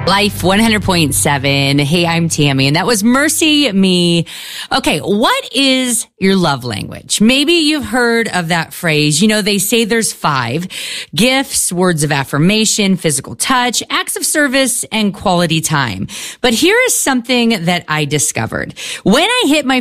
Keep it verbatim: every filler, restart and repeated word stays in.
Life one hundred point seven. Hey, I'm Tammy, and that was Mercy Me. Okay, what is your love language? Maybe you've heard of that phrase. You know, they say there's five: gifts, words of affirmation, physical touch, acts of service, and quality time. But here is something that I discovered. When I hit my